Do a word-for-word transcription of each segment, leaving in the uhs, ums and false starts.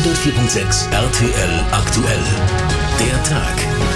hundertvier Komma sechs R T L aktuell. Der Tag.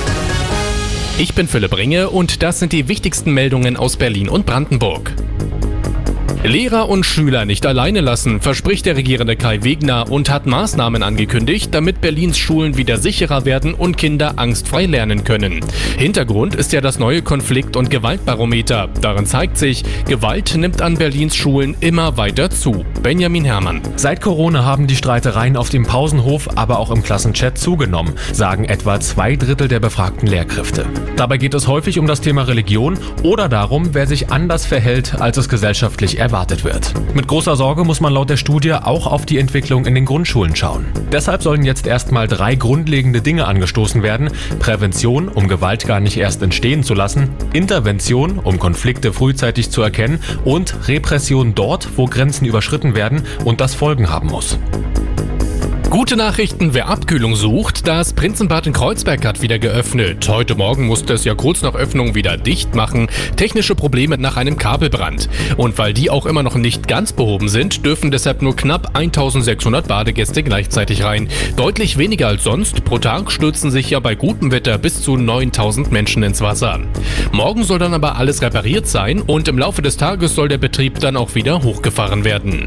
Ich bin Philipp Ringe und das sind die wichtigsten Meldungen aus Berlin und Brandenburg. Lehrer und Schüler nicht alleine lassen, verspricht der regierende Kai Wegner und hat Maßnahmen angekündigt, damit Berlins Schulen wieder sicherer werden und Kinder angstfrei lernen können. Hintergrund ist ja das neue Konflikt- und Gewaltbarometer. Darin zeigt sich, Gewalt nimmt an Berlins Schulen immer weiter zu. Benjamin Herrmann. Seit Corona haben die Streitereien auf dem Pausenhof, aber auch im Klassenchat zugenommen, sagen etwa zwei Drittel der befragten Lehrkräfte. Dabei geht es häufig um das Thema Religion oder darum, wer sich anders verhält, als es gesellschaftlich erwartet wird. Mit großer Sorge muss man laut der Studie auch auf die Entwicklung in den Grundschulen schauen. Deshalb sollen jetzt erstmal drei grundlegende Dinge angestoßen werden: Prävention, um Gewalt gar nicht erst entstehen zu lassen, Intervention, um Konflikte frühzeitig zu erkennen, und Repression dort, wo Grenzen überschritten werden und das Folgen haben muss. Gute Nachrichten, wer Abkühlung sucht. Das Prinzenbad in Kreuzberg hat wieder geöffnet. Heute Morgen musste es ja kurz nach Öffnung wieder dicht machen. Technische Probleme nach einem Kabelbrand. Und weil die auch immer noch nicht ganz behoben sind, dürfen deshalb nur knapp eintausendsechshundert Badegäste gleichzeitig rein. Deutlich weniger als sonst. Pro Tag stürzen sich ja bei gutem Wetter bis zu neuntausend Menschen ins Wasser. Morgen soll dann aber alles repariert sein und im Laufe des Tages soll der Betrieb dann auch wieder hochgefahren werden.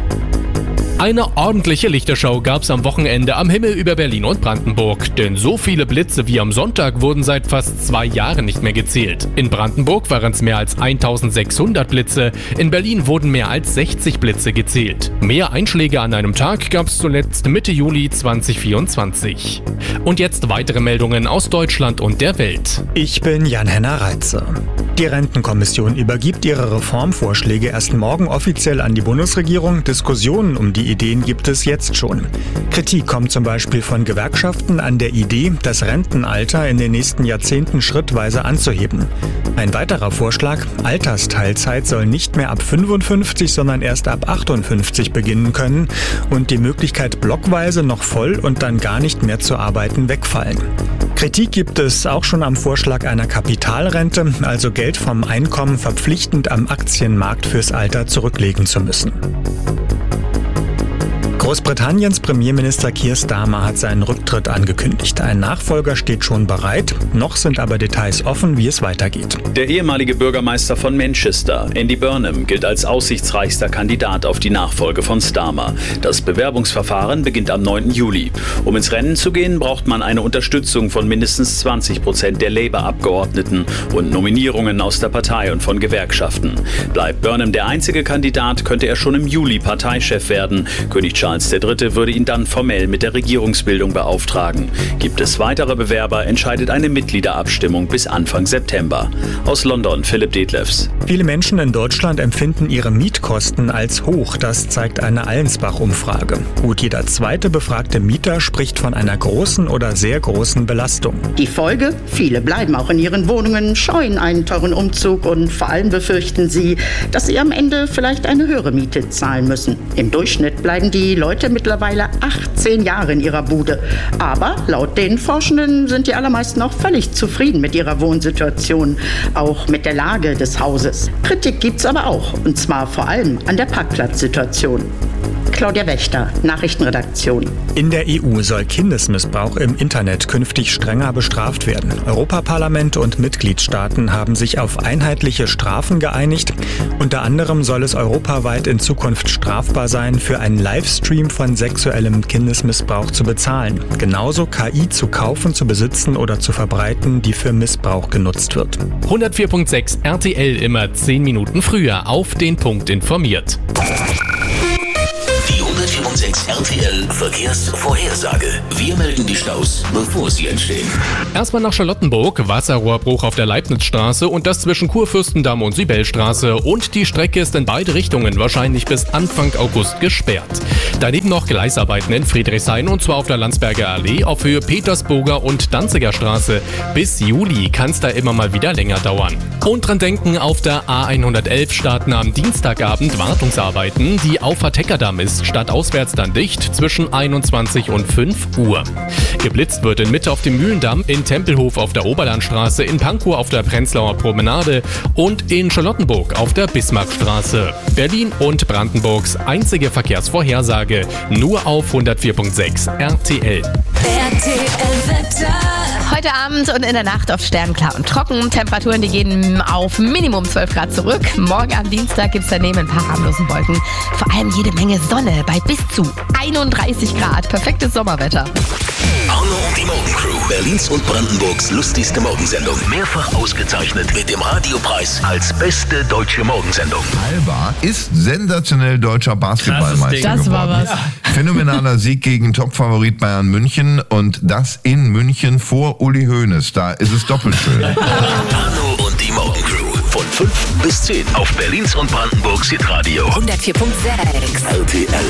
Eine ordentliche Lichterschau gab's am Wochenende am Himmel über Berlin und Brandenburg. Denn so viele Blitze wie am Sonntag wurden seit fast zwei Jahren nicht mehr gezählt. In Brandenburg waren es mehr als eintausendsechshundert Blitze. In Berlin wurden mehr als sechzig Blitze gezählt. Mehr Einschläge an einem Tag gab's zuletzt Mitte Juli zweitausendvierundzwanzig. Und jetzt weitere Meldungen aus Deutschland und der Welt. Ich bin Jan-Henner Reitze. Die Rentenkommission übergibt ihre Reformvorschläge erst morgen offiziell an die Bundesregierung. Diskussionen um die Ideen gibt es jetzt schon. Kritik kommt zum Beispiel von Gewerkschaften an der Idee, das Rentenalter in den nächsten Jahrzehnten schrittweise anzuheben. Ein weiterer Vorschlag: Altersteilzeit soll nicht mehr ab fünfundfünfzig, sondern erst ab achtundfünfzig beginnen können und die Möglichkeit, blockweise noch voll und dann gar nicht mehr zu arbeiten, wegfallen. Kritik gibt es auch schon am Vorschlag einer Kapitalrente, also Geld vom Einkommen verpflichtend am Aktienmarkt fürs Alter zurücklegen zu müssen. Großbritanniens Premierminister Keir Starmer hat seinen Rücktritt angekündigt. Ein Nachfolger steht schon bereit, noch sind aber Details offen, wie es weitergeht. Der ehemalige Bürgermeister von Manchester, Andy Burnham, gilt als aussichtsreichster Kandidat auf die Nachfolge von Starmer. Das Bewerbungsverfahren beginnt am neunten Juli. Um ins Rennen zu gehen, braucht man eine Unterstützung von mindestens zwanzig Prozent der Labour-Abgeordneten und Nominierungen aus der Partei und von Gewerkschaften. Bleibt Burnham der einzige Kandidat, könnte er schon im Juli Parteichef werden. König Charles der Dritte würde ihn dann formell mit der Regierungsbildung beauftragen. Gibt es weitere Bewerber, entscheidet eine Mitgliederabstimmung bis Anfang September. Aus London, Philipp Detlefs. Viele Menschen in Deutschland empfinden ihre Mietkosten als hoch. Das zeigt eine Allensbach-Umfrage. Gut jeder zweite befragte Mieter spricht von einer großen oder sehr großen Belastung. Die Folge? Viele bleiben auch in ihren Wohnungen, scheuen einen teuren Umzug und vor allem befürchten sie, dass sie am Ende vielleicht eine höhere Miete zahlen müssen. Im Durchschnitt bleiben die Leute mittlerweile achtzehn Jahre in ihrer Bude. Aber laut den Forschenden sind die allermeisten auch völlig zufrieden mit ihrer Wohnsituation, auch mit der Lage des Hauses. Kritik gibt's aber auch, und zwar vor allem an der Parkplatzsituation. Claudia Wächter, Nachrichtenredaktion. In der E U soll Kindesmissbrauch im Internet künftig strenger bestraft werden. Europaparlament und Mitgliedstaaten haben sich auf einheitliche Strafen geeinigt. Unter anderem soll es europaweit in Zukunft strafbar sein, für einen Livestream von sexuellem Kindesmissbrauch zu bezahlen. Genauso K I zu kaufen, zu besitzen oder zu verbreiten, die für Missbrauch genutzt wird. hundertvier Komma sechs R T L immer zehn Minuten früher auf den Punkt informiert. hundertvier Komma sechs R T L Verkehrsvorhersage. Wir melden die Staus, bevor sie entstehen. Erstmal nach Charlottenburg, Wasserrohrbruch auf der Leibnizstraße und das zwischen Kurfürstendamm und Sibelstraße, und die Strecke ist in beide Richtungen wahrscheinlich bis Anfang August gesperrt. Daneben noch Gleisarbeiten in Friedrichshain, und zwar auf der Landsberger Allee auf Höhe Petersburger und Danziger Straße. Bis Juli kann es da immer mal wieder länger dauern. Und dran denken, auf der A hundertelf starten am Dienstagabend Wartungsarbeiten. Die Auffahrt Heckerdamm ist statt auswärts dann dicht zwischen einundzwanzig und fünf Uhr. Geblitzt wird in Mitte auf dem Mühlendamm, in Tempelhof auf der Oberlandstraße, in Pankow auf der Prenzlauer Promenade und in Charlottenburg auf der Bismarckstraße. Berlin und Brandenburgs einzige Verkehrsvorhersage nur auf hundertvier Komma sechs R T L. R T L-Wetter. Heute Abend und in der Nacht oft sternklar und trocken. Temperaturen, die gehen auf Minimum zwölf Grad zurück. Morgen am Dienstag gibt es daneben ein paar harmlose Wolken. Vor allem jede Menge Sonne bei bis zu einunddreißig Grad. Perfektes Sommerwetter. Arno und die Morgencrew. Berlins und Brandenburgs lustigste Morgensendung. Mehrfach ausgezeichnet mit dem Radiopreis als beste deutsche Morgensendung. Alba ist sensationell deutscher Basketballmeister Das war geworden. was. Phänomenaler Sieg gegen Topfavorit Bayern München und das in München vor Uli Hoeneß. Da ist es doppelt schön. Arno und die Morgencrew. Von fünf bis zehn auf Berlins und Brandenburgs Hitradio. hundertvier Komma sechs. R T L.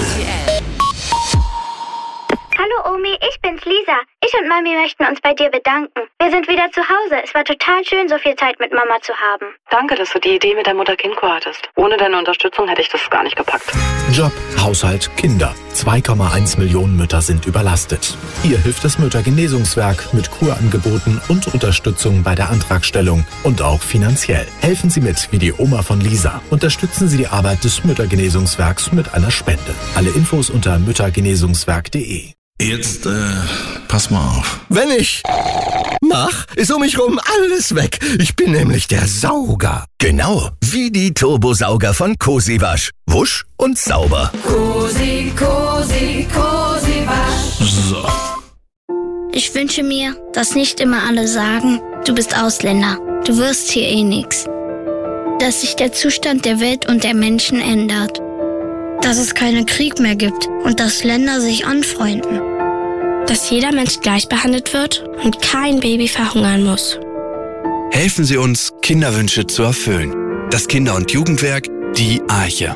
Hallo Omi, ich bin's Lisa. Ich und Mami möchten uns bei dir bedanken. Wir sind wieder zu Hause. Es war total schön, so viel Zeit mit Mama zu haben. Danke, dass du die Idee mit der Mutter-Kind-Kur hattest. Ohne deine Unterstützung hätte ich das gar nicht gepackt. Job, Haushalt, Kinder. zwei Komma eins Millionen Mütter sind überlastet. Hier hilft das Müttergenesungswerk mit Kurangeboten und Unterstützung bei der Antragstellung und auch finanziell. Helfen Sie mit, wie die Oma von Lisa. Unterstützen Sie die Arbeit des Müttergenesungswerks mit einer Spende. Alle Infos unter müttergenesungswerk punkt de. Jetzt, äh, pass mal auf. Wenn ich mach, ist um mich rum alles weg. Ich bin nämlich der Sauger. Genau, wie die Turbosauger von Cosiwasch. Wusch und sauber. Cosi, Cosi, Cosiwasch. So. Ich wünsche mir, dass nicht immer alle sagen, du bist Ausländer, du wirst hier eh nix. Dass sich der Zustand der Welt und der Menschen ändert. Dass es keinen Krieg mehr gibt und dass Länder sich anfreunden. Dass jeder Mensch gleich behandelt wird und kein Baby verhungern muss. Helfen Sie uns, Kinderwünsche zu erfüllen. Das Kinder- und Jugendwerk, die Arche.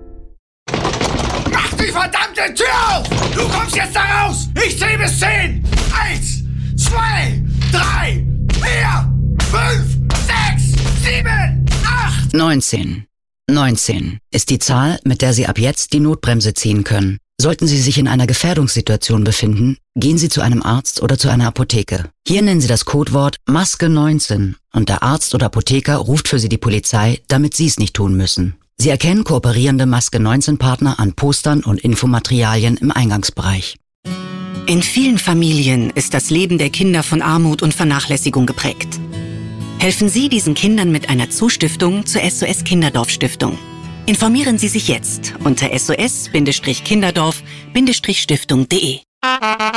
Mach die verdammte Tür auf! Du kommst jetzt da raus! Ich zähl bis zehn! Eins, zwei, drei, vier, fünf, sechs, sieben, acht! neunzehn. neunzehn ist die Zahl, mit der Sie ab jetzt die Notbremse ziehen können. Sollten Sie sich in einer Gefährdungssituation befinden, gehen Sie zu einem Arzt oder zu einer Apotheke. Hier nennen Sie das Codewort Maske neunzehn und der Arzt oder Apotheker ruft für Sie die Polizei, damit Sie es nicht tun müssen. Sie erkennen kooperierende Maske neunzehn Partner an Postern und Infomaterialien im Eingangsbereich. In vielen Familien ist das Leben der Kinder von Armut und Vernachlässigung geprägt. Helfen Sie diesen Kindern mit einer Zustiftung zur S O S Kinderdorf Stiftung. Informieren Sie sich jetzt unter S O S Kinderdorf Stiftung punkt de.